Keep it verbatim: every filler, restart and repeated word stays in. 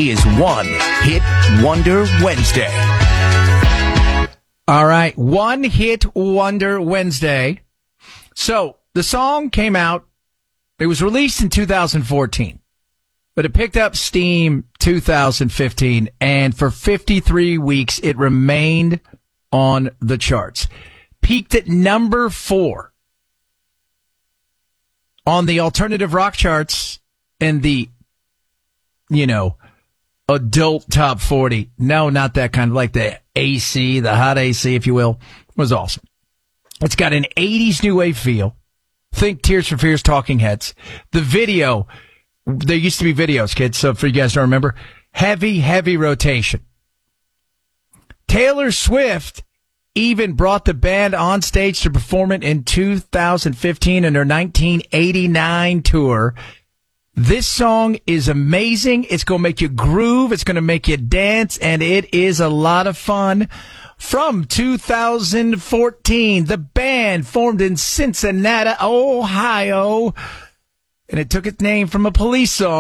is One Hit Wonder Wednesday. All right, One Hit Wonder Wednesday. So the song came out, it was released in two thousand fourteen, but it picked up steam two thousand fifteen, and for fifty-three weeks it remained on the charts. Peaked at number four on the alternative rock charts and the, you know, adult top forty. No, not that kind of, like the A C, the hot A C, if you will. It was awesome. It's got an eighties new wave feel. Think Tears for Fears, Talking Heads. The video, there used to be videos, kids, so for you guys don't remember, heavy, heavy rotation. Taylor Swift even brought the band on stage to perform it in two thousand fifteen in her nineteen eighty-nine tour. This song is amazing. It's going to make you groove. It's going to make you dance, and it is a lot of fun. From two thousand fourteen, the band formed in Cincinnati, Ohio, and it took its name from a police song.